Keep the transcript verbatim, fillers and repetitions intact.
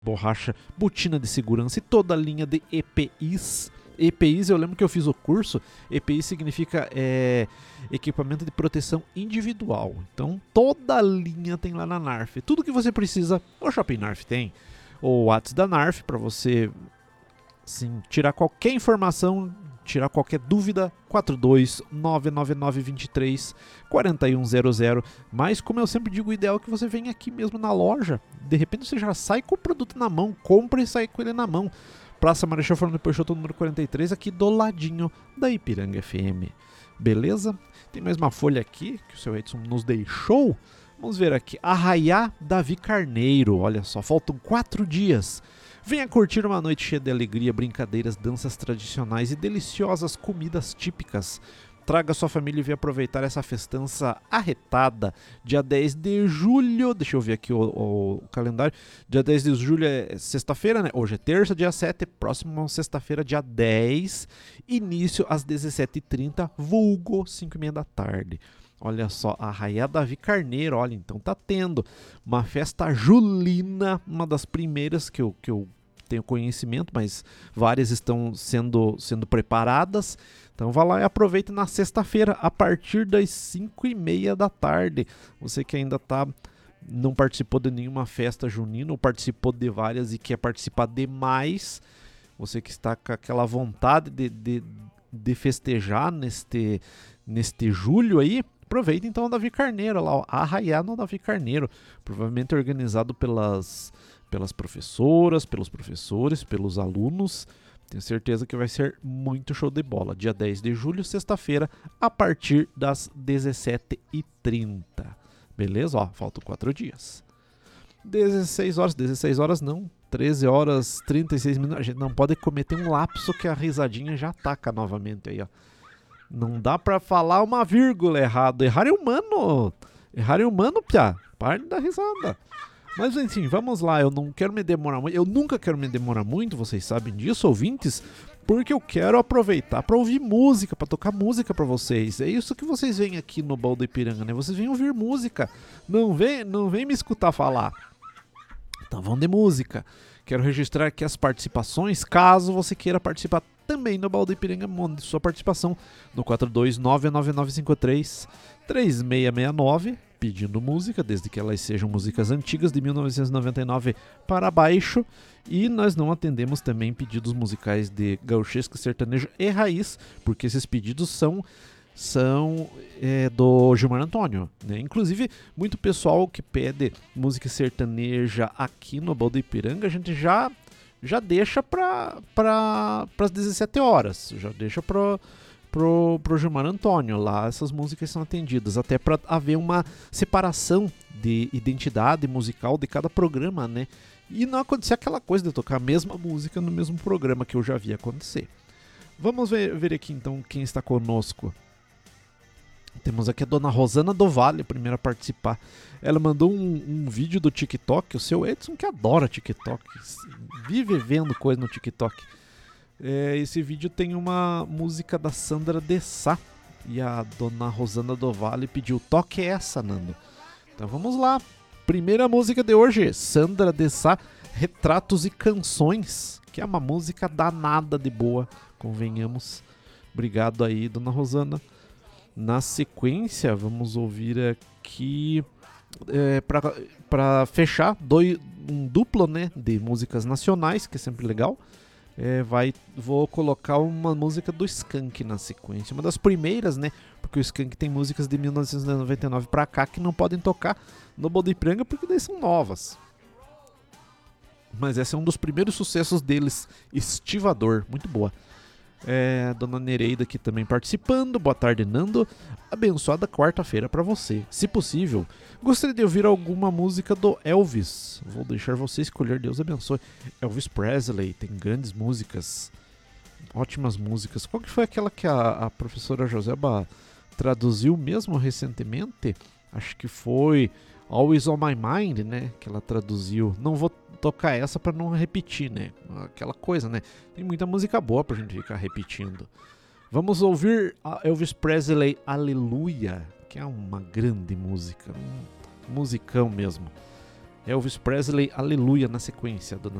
borracha, botina de segurança e toda a linha de E P Is. E P Is, eu lembro que eu fiz o curso, E P I significa é, equipamento de proteção individual. Então toda a linha tem lá na Narf. Tudo que você precisa, o Shopping Narf tem. O WhatsApp da Narf para você sim, tirar qualquer informação, tirar qualquer dúvida, quatro dois nove nove nove dois três quatro um zero zero. Mas como eu sempre digo, o ideal é que você venha aqui mesmo na loja. De repente você já sai com o produto na mão, compra e sai com ele na mão. Praça Marechal Fernando Peixoto, número quarenta e três, aqui do ladinho da Ipiranga F M. Beleza? Tem mais uma folha aqui que o seu Edson nos deixou. Vamos ver aqui. Arraiá Davi Carneiro. Olha só, faltam quatro dias. Venha curtir uma noite cheia de alegria, brincadeiras, danças tradicionais e deliciosas comidas típicas. Traga sua família e venha aproveitar essa festança arretada. Dia dez de julho, deixa eu ver aqui o, o, o calendário. Dia dez de julho é sexta-feira, né? Hoje é terça, dia sete, próximo sexta-feira, dia dez. Início às dezessete e trinta, vulgo cinco e meia da tarde. Olha só, Arraiá Davi Carneiro, olha, então tá tendo uma festa julina, uma das primeiras que eu, que eu tenho conhecimento, mas várias estão sendo, sendo preparadas. Então vá lá e aproveite na sexta-feira, a partir das cinco e meia da tarde. Você que ainda tá, não participou de nenhuma festa junina, ou participou de várias e quer participar de mais, você que está com aquela vontade de, de, de festejar neste, neste julho aí, aproveita então o Davi Carneiro, lá, Arraiá no Davi Carneiro, provavelmente organizado pelas, pelas professoras, pelos professores, pelos alunos. Tenho certeza que vai ser muito show de bola. Dia dez de julho, sexta-feira, a partir das dezessete e trinta. Beleza? Ó, faltam quatro dias. dezesseis horas, dezesseis horas não, treze horas, trinta e seis minutos. A gente não pode cometer um lapso que a risadinha já ataca novamente aí, ó. Não dá pra falar uma vírgula errado. Errar é humano. Errar é humano, piá. Parte da risada. Mas enfim, vamos lá, eu não quero me demorar muito, eu nunca quero me demorar muito, vocês sabem disso, ouvintes, porque eu quero aproveitar para ouvir música, para tocar música para vocês. É isso que vocês vêm aqui no Baú da Ipiranga, né? Vocês vêm ouvir música, não vem, não vem me escutar falar. Então vamos de música. Quero registrar aqui as participações, caso você queira participar também no Baú da Ipiranga, mande sua participação no quatro dois nove nove nove cinco três três seis seis nove, pedindo música, desde que elas sejam músicas antigas de mil novecentos e noventa e nove para baixo, e nós não atendemos também pedidos musicais de gauchesco, sertanejo e raiz, porque esses pedidos são são é, do Gilmar Antônio, né? Inclusive, muito pessoal que pede música sertaneja aqui no Baú da Ipiranga, a gente já, já deixa para as dezessete horas, já deixa para Pro, pro Gilmar Antônio, lá essas músicas são atendidas, até para haver uma separação de identidade musical de cada programa, né? E não acontecer aquela coisa de tocar a mesma música no mesmo programa, que eu já vi acontecer. Vamos ver, ver aqui então quem está conosco. Temos aqui a dona Rosana do Vale, a primeira a participar. Ela mandou um, um vídeo do TikTok, o seu Edson que adora TikTok, vive vendo coisa no TikTok. É, esse vídeo tem uma música da Sandra de Sá e a dona Rosana do Vale pediu: toque essa, Nando. Então vamos lá. Primeira música de hoje, Sandra de Sá, Retratos e Canções, que é uma música danada de boa, convenhamos. Obrigado aí, dona Rosana. Na sequência, vamos ouvir aqui, é, para fechar, dois, um duplo, né, de músicas nacionais, que é sempre legal. É, vai, vou colocar uma música do Skank na sequência, uma das primeiras, né? Porque o Skank tem músicas de mil novecentos e noventa e nove pra cá que não podem tocar no Baú da Ipiranga porque daí são novas. Mas esse é um dos primeiros sucessos deles, Estivador, muito boa. É, Dona Nereida aqui também participando. Boa tarde, Nando. Abençoada quarta-feira pra você. Se possível, gostaria de ouvir alguma música do Elvis. Vou deixar você escolher, Deus abençoe. Elvis Presley tem grandes músicas, ótimas músicas. Qual que foi aquela que a, a professora Joseba traduziu mesmo recentemente? Acho que foi Always on My Mind, né? Que ela traduziu. Não vou tocar essa pra não repetir, né? Aquela coisa, né? Tem muita música boa pra gente ficar repetindo. Vamos ouvir a Elvis Presley, Aleluia, que é uma grande música, um musicão mesmo. Elvis Presley, Aleluia, na sequência, dona